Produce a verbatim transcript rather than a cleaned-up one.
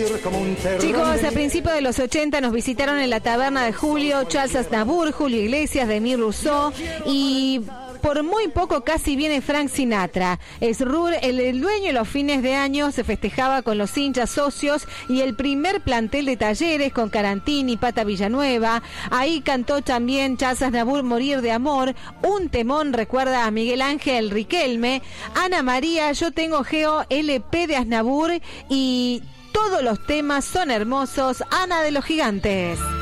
Chicos, a principios de los ochenta nos visitaron en la taberna de Julio, Charles Aznavour, Julio Iglesias, Demis Rousseau y por muy poco casi viene Frank Sinatra. Srur, el, el dueño, los fines de año se festejaba con los hinchas socios y el primer plantel de Talleres con Carantini, Pata Villanueva. Ahí cantó también Charles Aznavour Morir de Amor, un temón recuerda a Miguel Ángel Riquelme. Ana María, Yo Tengo Geo, L P de Aznavour y todos los temas son hermosos. Ana de los Gigantes.